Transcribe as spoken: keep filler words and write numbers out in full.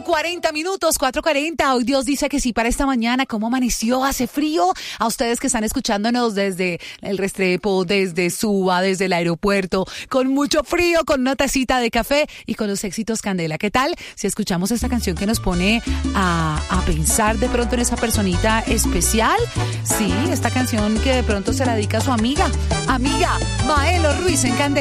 cuarenta minutos, cuatro cuarenta. Hoy Dios dice que sí para esta mañana. ¿Cómo amaneció? ¿Hace frío? A ustedes que están escuchándonos desde el Restrepo, desde Suba, desde el aeropuerto, con mucho frío, con una tacita de café y con los éxitos Candela. ¿Qué tal si escuchamos esta canción que nos pone a, a pensar de pronto en esa personita especial? Sí, esta canción que de pronto se la dedica a su amiga, amiga Maelo Ruiz en Candela.